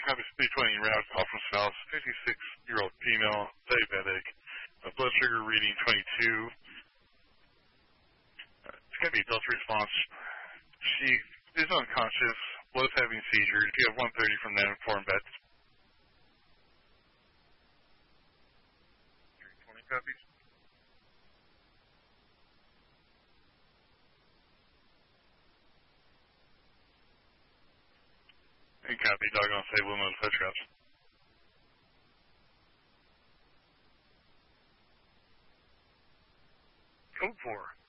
Happy 320 route, call from spouse, 56-year-old female, diabetic, blood sugar reading 22. It's going to be adult response. She is unconscious, was having seizures. You have 130 from that informed bed. 320 copies. And copy, dog on stable, mode, fetch drops. Code 4.